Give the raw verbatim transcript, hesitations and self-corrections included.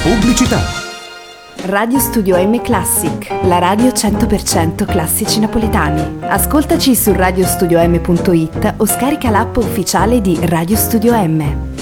Pubblicità. Radio Studio M Classic, la radio cento per cento classici napoletani. Ascoltaci su radiostudiom punto it o scarica l'app ufficiale di Radio Studio M.